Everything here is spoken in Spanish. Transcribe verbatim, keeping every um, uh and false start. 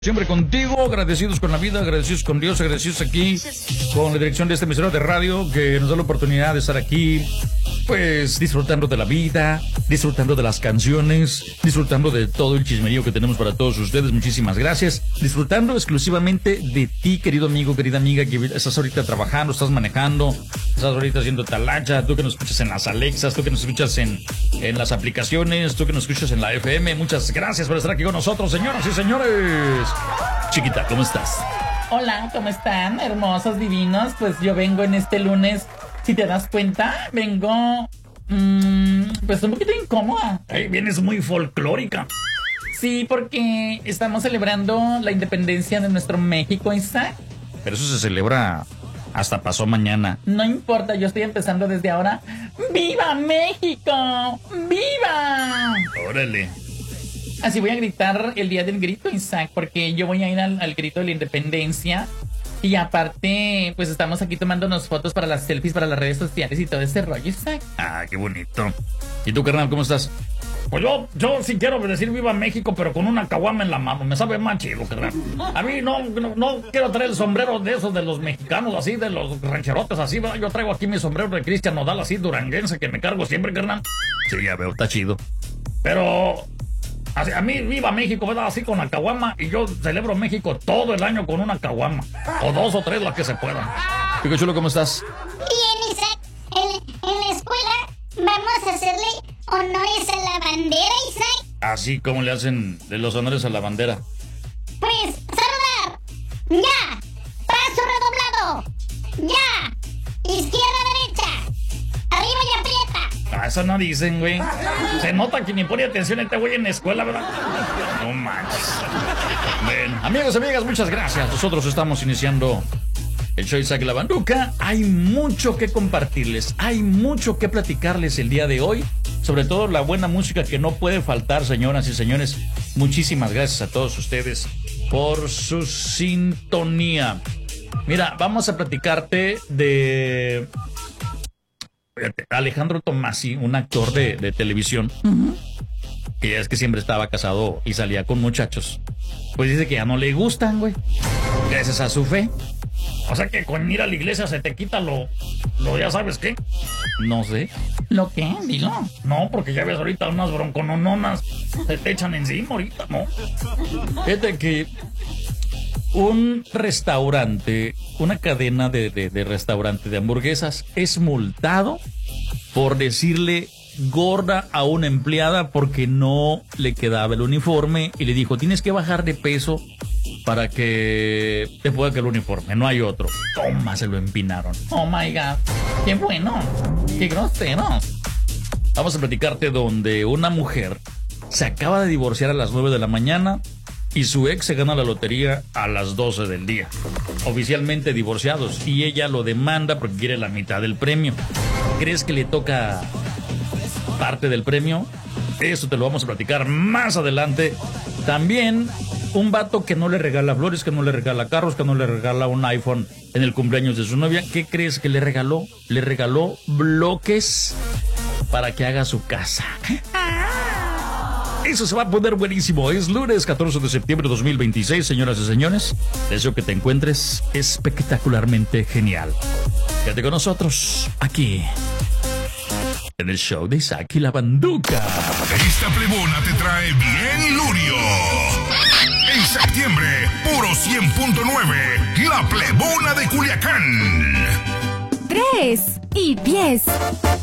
Siempre contigo, agradecidos con la vida, agradecidos con Dios, agradecidos aquí con la dirección de este emisora de radio que nos da la oportunidad de estar aquí, pues disfrutando de la vida, disfrutando de las canciones, disfrutando de todo el chismerío que tenemos para todos ustedes. Muchísimas gracias. Disfrutando exclusivamente de ti, querido amigo, querida amiga, que estás ahorita trabajando, estás manejando, estás ahorita haciendo talacha, tú que nos escuchas en las Alexas, tú que nos escuchas en, en las aplicaciones, tú que nos escuchas en la F M. Muchas gracias por estar aquí con nosotros, señoras y señores. Chiquita, ¿cómo estás? Hola, ¿cómo están? Hermosos, divinos. Pues yo vengo en este lunes, si te das cuenta, vengo mmm, pues un poquito incómoda. Ay, vienes muy folclórica. Sí, porque estamos celebrando la independencia de nuestro México, Isaac. Pero eso se celebra hasta pasó mañana. No importa, yo estoy empezando desde ahora. ¡Viva México! ¡Viva! Órale. Así voy a gritar el día del grito, Isaac, porque yo voy a ir al, al grito de la independencia. Y aparte, pues estamos aquí tomándonos fotos para las selfies, para las redes sociales y todo ese rollo, Isaac. Ah, qué bonito. ¿Y tú, carnal, cómo estás? Pues yo, yo sí quiero decir viva México, pero con una caguama en la mano. Me sabe más chido, carnal. A mí no, no, no quiero traer el sombrero de esos de los mexicanos, así, de los rancherotes, así, ¿verdad? Yo traigo aquí mi sombrero de Cristian Nodal, así, duranguense, que me cargo siempre, carnal. Sí, ya veo, está chido. Pero... Así, a mí, viva México, ¿verdad? Así con la caguama, y yo celebro México todo el año con una caguama. O dos o tres, las que se puedan. Pico Chulo, ¿cómo estás? Bien, Isaac. En, en la escuela vamos a hacerle honores a la bandera, Isaac. Así como le hacen de los honores a la bandera. Pues, saludar. Ya. Paso redoblado. Ya. Izquierda, derecha. Arriba y aprieta. Ah, eso no dicen, güey. Se nota que ni pone atención este güey en la escuela, ¿verdad? No manches. Bien, amigos y amigas, muchas gracias. Nosotros estamos iniciando el show Isaac y la Banduca. Hay mucho que compartirles, hay mucho que platicarles el día de hoy. Sobre todo la buena música que no puede faltar, señoras y señores. Muchísimas gracias a todos ustedes por su sintonía. Mira, vamos a platicarte de... Alejandro Tommasi, un actor de, de televisión, uh-huh. que es que siempre estaba casado y salía con muchachos. Pues dice que ya no le gustan, güey. Gracias a su fe. O sea que con ir a la iglesia se te quita lo, lo ya sabes qué. No sé. ¿Lo qué? Dilo. No, porque ya ves ahorita unas bronconononas se te echan encima ahorita, ¿no? Fíjate que un restaurante, una cadena de, de, de restaurante de hamburguesas es multado por decirle gorda a una empleada porque no le quedaba el uniforme y le dijo, tienes que bajar de peso para que te pueda quedar el uniforme, no hay otro. Toma, se lo empinaron. Oh my God, qué bueno, qué grosero. Vamos a platicarte donde una mujer se acaba de divorciar a las nueve de la mañana y su ex se gana la lotería a las doce del día. Oficialmente divorciados y ella lo demanda porque quiere la mitad del premio. ¿Crees que le toca parte del premio? Eso te lo vamos a platicar más adelante. También un vato que no le regala flores, que no le regala carros, que no le regala un iPhone en el cumpleaños de su novia. ¿Qué crees que le regaló? Le regaló bloques para que haga su casa. Eso se va a poner buenísimo. Es lunes catorce de septiembre de dos mil veintiséis, señoras y señores. Deseo que te encuentres espectacularmente genial. Quédate con nosotros aquí en el show de Isaac y la Banduca. Esta plebona te trae bien lurio. En septiembre, puro cien punto nueve, la plebona de Culiacán. tres y diez.